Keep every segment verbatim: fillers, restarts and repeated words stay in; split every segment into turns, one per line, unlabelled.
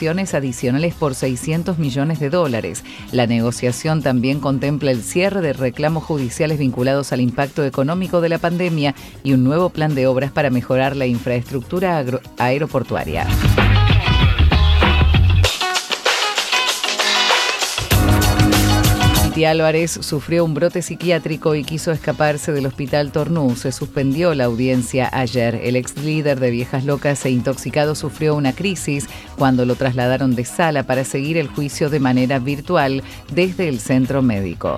indemnizaciones adicionales por seiscientos millones de dólares. La negociación también contempla el cierre de reclamos judiciales vinculados al impacto económico de la pandemia y un nuevo plan de obras para mejorar la infraestructura agro- aeroportuaria. Titi Álvarez sufrió un brote psiquiátrico y quiso escaparse del hospital Tornú. Se suspendió la audiencia ayer. El ex líder de Viejas Locas e intoxicado sufrió una crisis cuando lo trasladaron de sala para seguir el juicio de manera virtual desde el centro médico.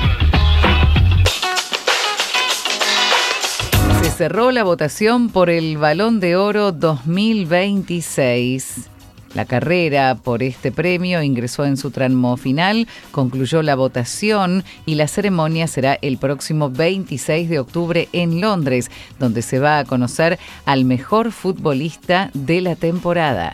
Se cerró la votación por el Balón de Oro dos mil veintiséis. La carrera por este premio ingresó en su tramo final, concluyó la votación y la ceremonia será el próximo veintiséis de octubre en Londres, donde se va a conocer al mejor futbolista de la temporada.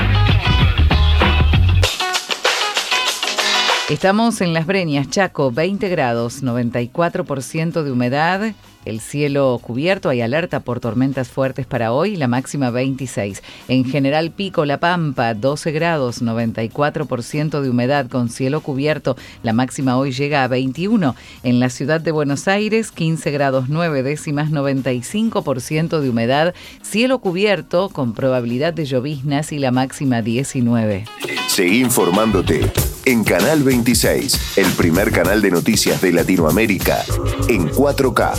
Estamos en Las Breñas, Chaco, veinte grados, noventa y cuatro por ciento de humedad. El cielo cubierto, hay alerta por tormentas fuertes para hoy, la máxima veintiséis. En General Pico, La Pampa, doce grados, noventa y cuatro por ciento de humedad con cielo cubierto, la máxima hoy llega a veintiuno. En la ciudad de Buenos Aires, quince grados nueve décimas, noventa y cinco por ciento de humedad, cielo cubierto con probabilidad de lloviznas y la máxima diecinueve.
Seguí informándote en Canal veintiséis, el primer canal de noticias de Latinoamérica en cuatro K.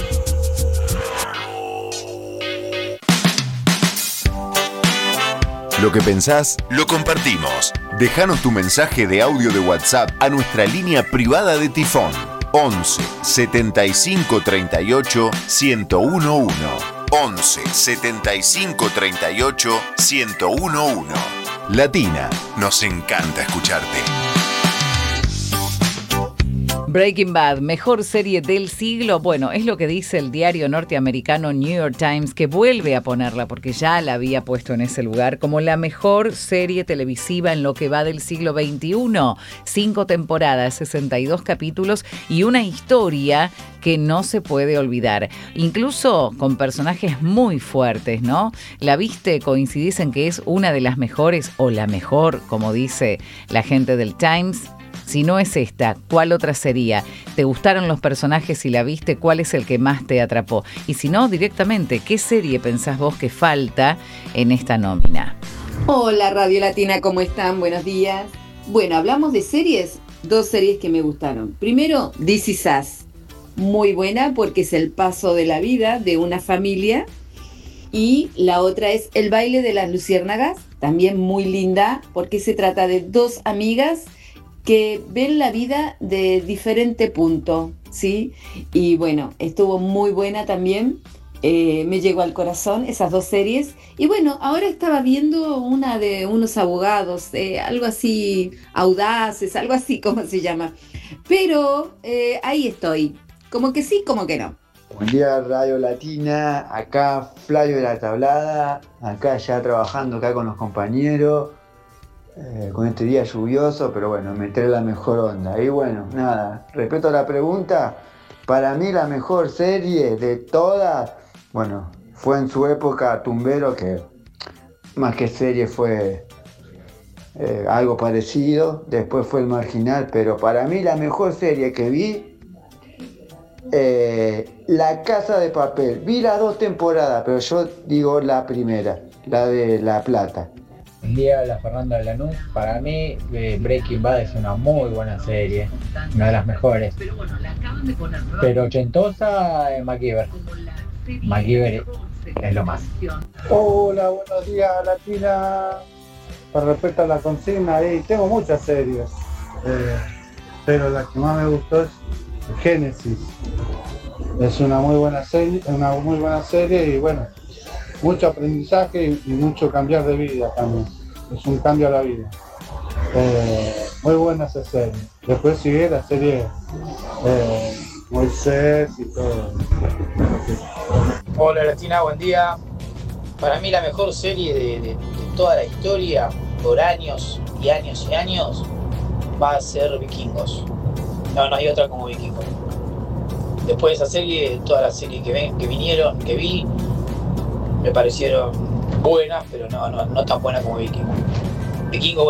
Lo que pensás, lo compartimos. Déjanos tu mensaje de audio de WhatsApp a nuestra línea privada de Tifón. once setenta y cinco treinta y ocho ciento uno. once setenta y cinco treinta y ocho ciento uno. Latina, nos encanta escucharte.
Breaking Bad, mejor serie del siglo. Bueno, es lo que dice el diario norteamericano New York Times, que vuelve a ponerla, porque ya la había puesto en ese lugar, como la mejor serie televisiva en lo que va del siglo veintiuno. Cinco temporadas, sesenta y dos capítulos y una historia que no se puede olvidar. Incluso con personajes muy fuertes, ¿no? La viste, coincidís en que es una de las mejores, o la mejor, como dice la gente del Times. Si no es esta, ¿cuál otra sería? ¿Te gustaron los personajes y la viste? ¿Cuál es el que más te atrapó? Y si no, directamente, ¿qué serie pensás vos que falta en esta nómina?
Hola Radio Latina, ¿cómo están? Buenos días. Bueno, hablamos de series, dos series que me gustaron. Primero, This Is Us, muy buena porque es el paso de la vida de una familia. Y la otra es El baile de las luciérnagas, también muy linda porque se trata de dos amigas que ven la vida de diferente punto, ¿sí? Y bueno, estuvo muy buena también, eh, me llegó al corazón esas dos series. Y bueno, ahora estaba viendo una de unos abogados, eh, algo así, audaces, algo así, ¿cómo se llama? Pero eh, ahí estoy, como que sí, como que no.
Buen día Radio Latina, acá Flavio de la Tablada, acá ya trabajando acá con los compañeros. Eh, con este día lluvioso, pero bueno, me trae la mejor onda. Y bueno, nada, respecto a la pregunta, para mí la mejor serie de todas, bueno, fue en su época Tumbero, que más que serie fue eh, algo parecido, después fue El Marginal, pero para mí la mejor serie que vi, eh, La Casa de Papel. Vi las dos temporadas, pero yo digo la primera, la de La Plata.
Buen día, habla Fernando de Lanús. Para mí, eh, Breaking Bad es una muy buena serie, una de las mejores. Pero ochentosa, eh, MacGyver. MacGyver es lo más.
Hola, buenos días, Latina. Con respecto a la consigna, ahí tengo muchas series, eh, pero la que más me gustó es Génesis. Es una muy buena serie, una muy buena serie y bueno, mucho aprendizaje y, y mucho cambiar de vida también. Es un cambio a la vida. Eh, muy buena esa serie. Después sigue la serie eh, Moisés y todo.
Hola Latina, buen día. Para mí la mejor serie de, de, de toda la historia, por años y años y años, va a ser Vikingos. No, no hay otra como Vikingos. Después de esa serie, todas las series que, ven, que vinieron, que vi, me parecieron buenas, pero no, no, no tan buenas como Vikingos. Vikingos